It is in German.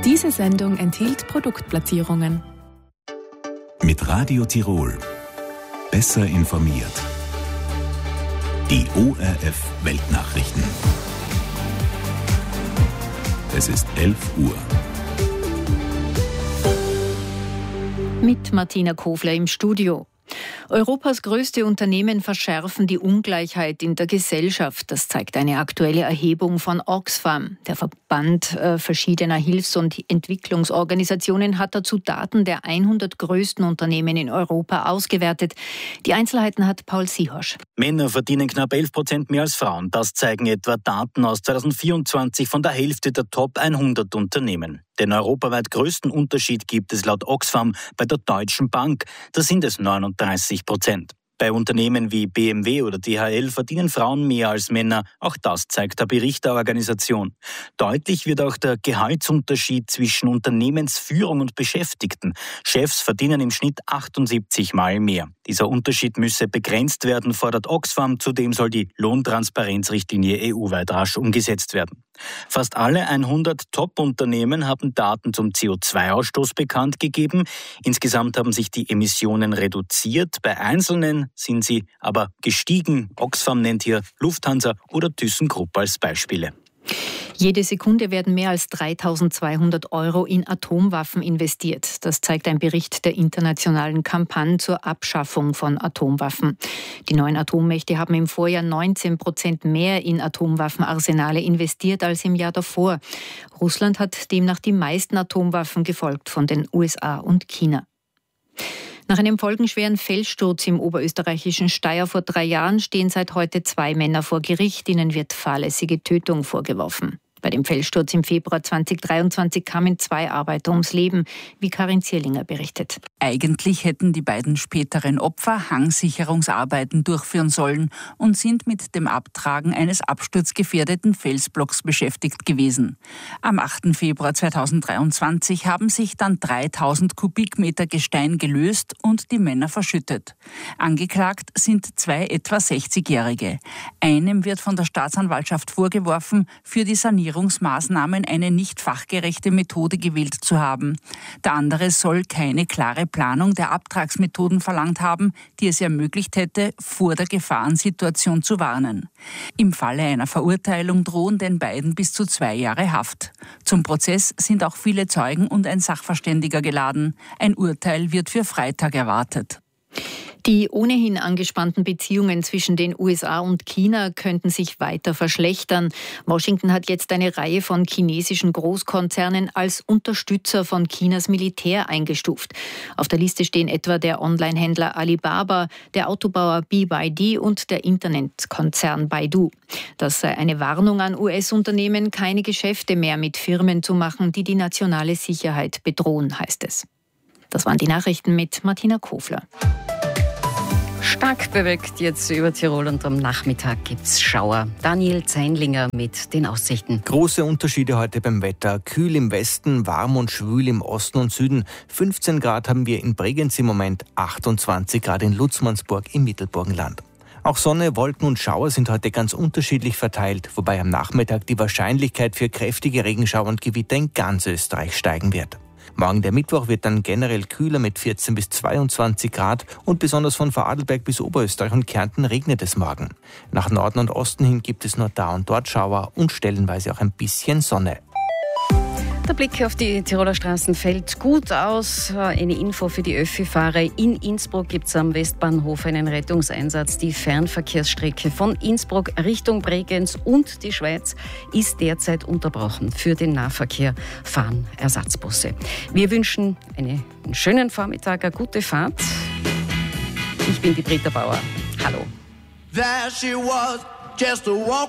Diese Sendung enthielt Produktplatzierungen. Mit Radio Tirol. Besser informiert. Die ORF Weltnachrichten. Es ist 11 Uhr. Mit Martina Kofler im Studio. Europas größte Unternehmen verschärfen die Ungleichheit in der Gesellschaft. Das zeigt eine aktuelle Erhebung von Oxfam. Der Verband verschiedener Hilfs- und Entwicklungsorganisationen hat dazu Daten der 100 größten Unternehmen in Europa ausgewertet. Die Einzelheiten hat Paul Siehosch. Männer verdienen knapp 11% mehr als Frauen. Das zeigen etwa Daten aus 2024 von der Hälfte der Top 100 Unternehmen. Den europaweit größten Unterschied gibt es laut Oxfam bei der Deutschen Bank. Da sind es 39%. Bei Unternehmen wie BMW oder DHL verdienen Frauen mehr als Männer. Auch das zeigt der Bericht der Organisation. Deutlich wird auch der Gehaltsunterschied zwischen Unternehmensführung und Beschäftigten. Chefs verdienen im Schnitt 78 Mal mehr. Dieser Unterschied müsse begrenzt werden, fordert Oxfam. Zudem soll die Lohntransparenzrichtlinie EU-weit rasch umgesetzt werden. Fast alle 100 Top-Unternehmen haben Daten zum CO2-Ausstoß bekannt gegeben. Insgesamt haben sich die Emissionen reduziert. Bei einzelnen sind sie aber gestiegen. Oxfam nennt hier Lufthansa oder ThyssenKrupp als Beispiele. Jede Sekunde werden mehr als 3.200 € in Atomwaffen investiert. Das zeigt ein Bericht der internationalen Kampagne zur Abschaffung von Atomwaffen. Die neuen Atommächte haben im Vorjahr 19% mehr in Atomwaffenarsenale investiert als im Jahr davor. Russland hat demnach die meisten Atomwaffen, gefolgt von den USA und China. Nach einem folgenschweren Felssturz im oberösterreichischen Steyr vor 3 Jahren stehen seit heute 2 Männer vor Gericht. Ihnen wird fahrlässige Tötung vorgeworfen. Bei dem Felssturz im Februar 2023 kamen 2 Arbeiter ums Leben, wie Karin Zierlinger berichtet. Eigentlich hätten die beiden späteren Opfer Hangsicherungsarbeiten durchführen sollen und sind mit dem Abtragen eines absturzgefährdeten Felsblocks beschäftigt gewesen. Am 8. Februar 2023 haben sich dann 3000 Kubikmeter Gestein gelöst und die Männer verschüttet. Angeklagt sind 2 etwa 60-Jährige. Einem wird von der Staatsanwaltschaft vorgeworfen, für die Sanierungsmaßnahmen eine nicht fachgerechte Methode gewählt zu haben. Der andere soll keine klare Planung der Abtragsmethoden verlangt haben, die es ermöglicht hätte, vor der Gefahrensituation zu warnen. Im Falle einer Verurteilung drohen den beiden bis zu 2 Jahre Haft. Zum Prozess sind auch viele Zeugen und ein Sachverständiger geladen. Ein Urteil wird für Freitag erwartet. Die ohnehin angespannten Beziehungen zwischen den USA und China könnten sich weiter verschlechtern. Washington hat jetzt eine Reihe von chinesischen Großkonzernen als Unterstützer von Chinas Militär eingestuft. Auf der Liste stehen etwa der Onlinehändler Alibaba, der Autobauer BYD und der Internetkonzern Baidu. Das sei eine Warnung an US-Unternehmen, keine Geschäfte mehr mit Firmen zu machen, die die nationale Sicherheit bedrohen, heißt es. Das waren die Nachrichten mit Martina Kofler. Stark bewölkt jetzt über Tirol und am Nachmittag gibt's Schauer. Daniel Zeinlinger mit den Aussichten. Große Unterschiede heute beim Wetter. Kühl im Westen, warm und schwül im Osten und Süden. 15 Grad haben wir in Bregenz im Moment, 28 Grad in Lutzmannsburg im Mittelburgenland. Auch Sonne, Wolken und Schauer sind heute ganz unterschiedlich verteilt, wobei am Nachmittag die Wahrscheinlichkeit für kräftige Regenschauer und Gewitter in ganz Österreich steigen wird. Morgen der Mittwoch wird dann generell kühler mit 14 bis 22 Grad und besonders von Vorarlberg bis Oberösterreich und Kärnten regnet es morgen. Nach Norden und Osten hin gibt es nur da und dort Schauer und stellenweise auch ein bisschen Sonne. Der Blick auf die Tiroler Straßen fällt gut aus. Eine Info für die Öffi-Fahrer. In Innsbruck gibt es am Westbahnhof einen Rettungseinsatz. Die Fernverkehrsstrecke von Innsbruck Richtung Bregenz und die Schweiz ist derzeit unterbrochen. Für den Nahverkehr fahren Ersatzbusse. Wir wünschen einen schönen Vormittag, eine gute Fahrt. Ich bin die Britta Bauer. Hallo.